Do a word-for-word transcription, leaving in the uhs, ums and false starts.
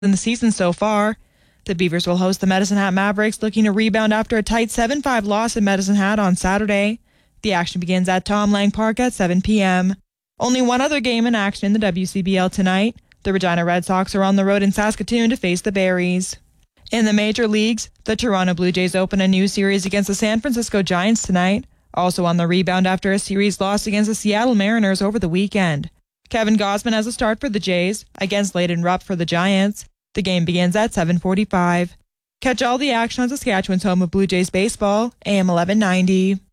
in the season so far. The Beavers will host the Medicine Hat Mavericks, looking to rebound after a tight seven five loss at Medicine Hat on Saturday. The action begins at Tom Lang Park at seven p.m. Only one other game in action in the W C B L tonight. The Regina Red Sox are on the road in Saskatoon to face the Berries. In the major leagues, the Toronto Blue Jays open a new series against the San Francisco Giants tonight. Also on the rebound after a series loss against the Seattle Mariners over the weekend. Kevin Gausman has a start for the Jays against Layden Rupp for the Giants. The game begins at seven forty-five. Catch all the action on Saskatchewan's home of Blue Jays baseball, A M eleven ninety.